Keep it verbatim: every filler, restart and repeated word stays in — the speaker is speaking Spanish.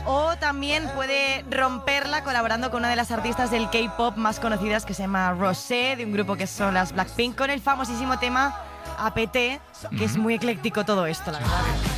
o también puede romperla colaborando con una de las artistas del K-pop más conocidas que se llama Rosé, de un grupo que son las Blackpink, con el famosísimo tema A P T, que uh-huh. es muy ecléctico todo esto, la verdad.